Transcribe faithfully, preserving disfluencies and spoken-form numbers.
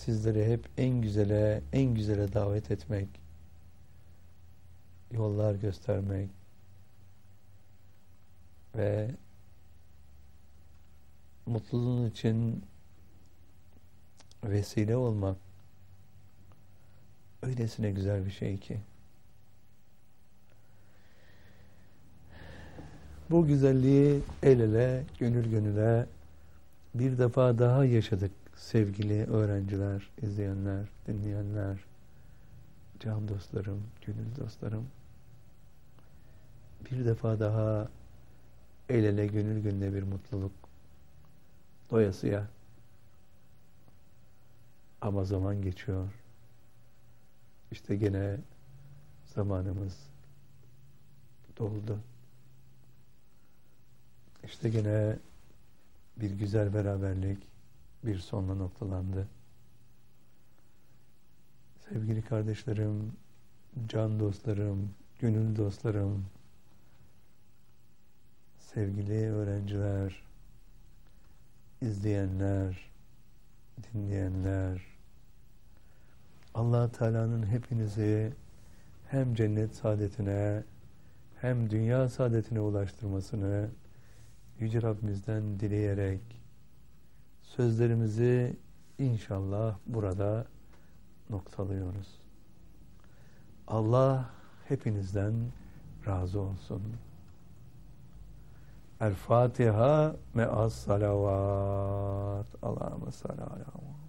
sizleri hep en güzele, en güzele davet etmek, yollar göstermek ve mutluluğun için vesile olmak öylesine güzel bir şey ki. Bu güzelliği el ele, gönül gönüle bir defa daha yaşadık sevgili öğrenciler, izleyenler, dinleyenler, can dostlarım, gönül dostlarım. Bir defa daha el ele, gönül gönüle bir mutluluk doyasıya. Ama zaman geçiyor. İşte gene zamanımız doldu. İşte gene bir güzel beraberlik bir sonla noktalandı. Sevgili kardeşlerim, can dostlarım, gönül dostlarım, sevgili öğrenciler, izleyenler, dinleyenler, Allah Teala'nın hepinizi hem cennet saadetine hem dünya saadetine ulaştırmasını Yüce Rabbimizden dileyerek sözlerimizi inşallah burada noktalıyoruz. Allah hepinizden razı olsun. El Fatiha me'as salavat. Allahümme salli ala